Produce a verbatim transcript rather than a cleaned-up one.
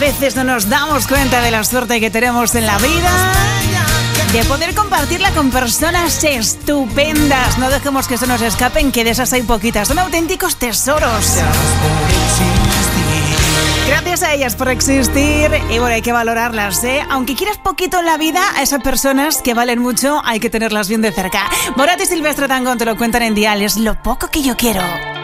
veces no nos damos cuenta de la suerte que tenemos en la vida, de poder compartirla con personas estupendas. No dejemos que se nos escapen, que de esas hay poquitas. Son auténticos tesoros. Gracias a ellas por existir. Y bueno, hay que valorarlas, ¿eh? Aunque quieras poquito en la vida, a esas personas que valen mucho hay que tenerlas bien de cerca. Morat y Silvestre Dangond te lo cuentan en Dial. Es lo poco que yo quiero.